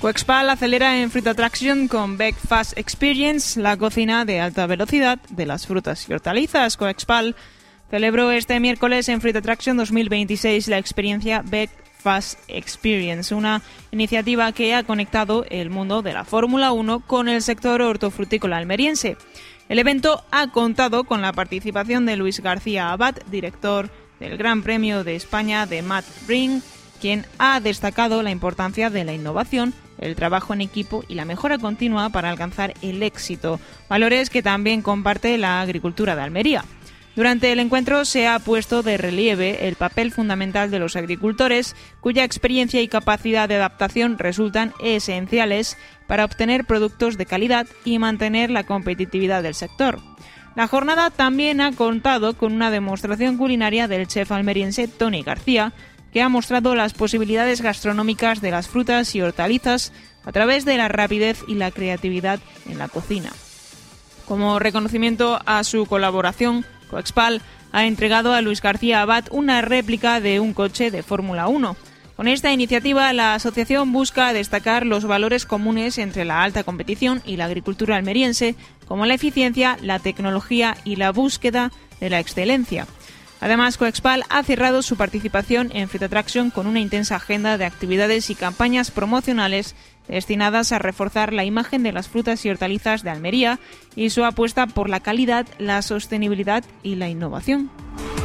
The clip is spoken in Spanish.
Coexpal acelera en Fruit Attraction con Beck Fast Experience, la cocina de alta velocidad de las frutas y hortalizas. Coexpal celebró este miércoles en Fruit Attraction 2026 la experiencia Beck Fast Experience, una iniciativa que ha conectado el mundo de la Fórmula 1 con el sector hortofrutícola almeriense. El evento ha contado con la participación de Luis García Abad, director del Gran Premio de España de Matt Ring, quien ha destacado la importancia de la innovación, el trabajo en equipo y la mejora continua para alcanzar el éxito, valores que también comparte la agricultura de Almería. Durante el encuentro se ha puesto de relieve el papel fundamental de los agricultores, cuya experiencia y capacidad de adaptación resultan esenciales para obtener productos de calidad y mantener la competitividad del sector. La jornada también ha contado con una demostración culinaria del chef almeriense Tony García, que ha mostrado las posibilidades gastronómicas de las frutas y hortalizas a través de la rapidez y la creatividad en la cocina. Como reconocimiento a su colaboración, Coexpal ha entregado a Luis García Abad una réplica de un coche de Fórmula 1. Con esta iniciativa, la asociación busca destacar los valores comunes entre la alta competición y la agricultura almeriense, como la eficiencia, la tecnología y la búsqueda de la excelencia. Además, Coexpal ha cerrado su participación en Fruit Attraction con una intensa agenda de actividades y campañas promocionales destinadas a reforzar la imagen de las frutas y hortalizas de Almería y su apuesta por la calidad, la sostenibilidad y la innovación.